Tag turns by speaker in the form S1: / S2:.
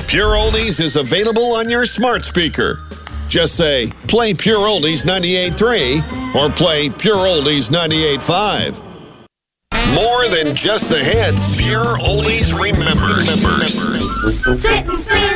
S1: Pure Oldies is available on your smart speaker. Just say, play Pure Oldies 98.3 or play Pure Oldies 98.5. More than just the hits, Pure Oldies remembers.
S2: Sitting still.